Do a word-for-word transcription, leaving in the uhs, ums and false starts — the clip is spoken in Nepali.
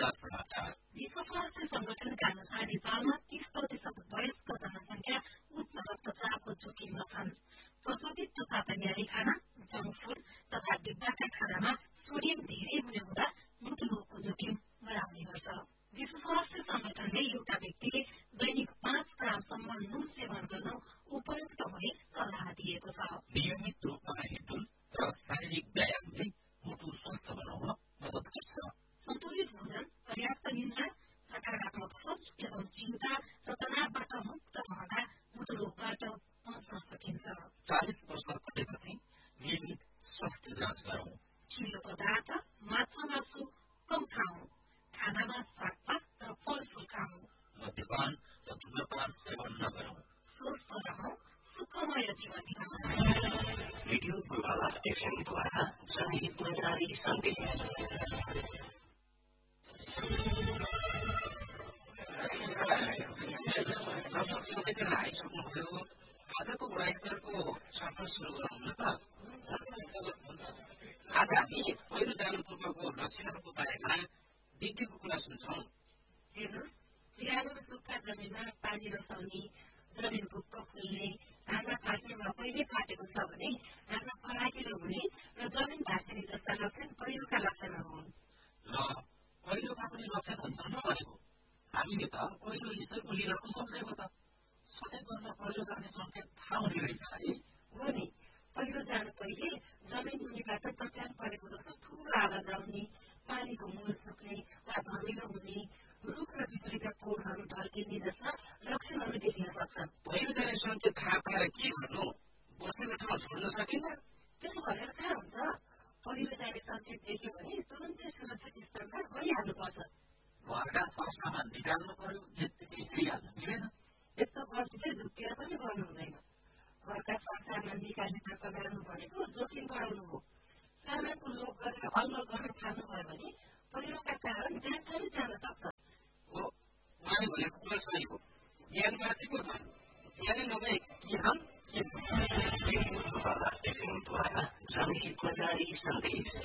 विश्व स्वास्थ्य संगठनका अनुसार नेपालमा तीस प्रतिशत वयस्क जनसंख्या उच्च रक्तचापको जोखिममा छन्। प्रशोधित तथा तयारी खाना, जंक फूड तथा डिब्बाका खानामा सोडियम धेरै हुने हुँदा मुटु रोगको जोखिम बढाउने गर्छ। विश्व स्वास्थ्य संगठनले एउटा व्यक्तिले दैनिक पाँच ग्रामसम्म नुन सेवन गर्नु उपयुक्त हुने सल्लाह दिएको छ। नियमित रूपमा हिँडडुल र शारीरिक व्यायामले मुटु स्वस्थ बनाउन मद्दत गर्छ। सन्तुलित भोजन, पर्याप्त निद्रा, सकारात्मक सोच एवं चिन्ता र तनावबाट मुक्त रहँदा मुटु रोगबाट बच्न सकिन्छ। चालिस वर्ष पुगेपछि नियमित स्वास्थ्य जाँच गरौं। चिलो पदार्थ, माछा मासु कम खाऊ। खानामा सागपात र फलफूल खाऊ। मद्यपान र धूम्रपान सेवन नगरौं। स्वस्थ रहौं, सुखमय जीवन बिताउँ। रेडियो गुरुवाला एफएमद्वारा जनहितमा जारी सन्देश। लगभग सबैजना आइसक्नुभयो। आजको गुणास्तरको छलफल सुरु गरौँ न त। आज हामी पहिरो जानु पूर्वको लक्षणहरूको बारेमा विज्ञको कुरा सुन्छौं। हेर्नुहोस्, पुरानो र सुक्खा जमिनमा पानी रसाउने, जमिन भुक्क फुल्ने, आँखा फाट्ने वा पहिले फाटेको छ भने आँखा फलाकिलो हुने र जमिन भाँसिने जस्ता लक्षण पहिरोका लक्षणहरू हुन्। ल, पहिरोका पनि लक्षण हुन्छन् र भनेको। हामीले त पहिरो ईश्वरको लीला पो सम्झेको त। सबैभन्दा पहिरो जाने संकेत थाहा हुने रहेछ है। हो नि, पहिरो जानु पहिले जमिन मुनिबाट चट्याङ परेको जस्तो ठूलो आवाज आउने, पानीको मूल सुक्ने वा धमिलो हुने, रुख र बिजुलीका पोलहरू ढल्किने जस्ता लक्षणहरू देखिन सक्छन्। पहिरो जाने संकेत थाहा पाएर के गर्नु? बसेको ठाउँ छोड्न सकिन्न? त्यसो भनेर कहाँ हुन्छ? पहिरो जाने संकेत देख्यो भने तुरुन्तै सुरक्षित स्थानमा गइहाल्नुपर्छ। घरका सरसामान निकाल्नु पर्यो, यत्तिकै हिँडिहाल्नु मिलेन। यस्तो गल्ती चाहिँ झुक्किएर पनि गर्नु हुँदैन। घरका सरसामान निकाल्नेतर्फ जानु भनेको जोखिम बढाउनु हो। सामानको लोभ गरेर अलमल गर्न थाल्नुभयो भने पहिरोका कारण ज्यान समेत जान सक्छ। हो, उहाँले भनेको कुरा सही हो। ज्यान बाँचेको छ, ज्यानै नभए के हाम के जनहितमा जारी सन्देश।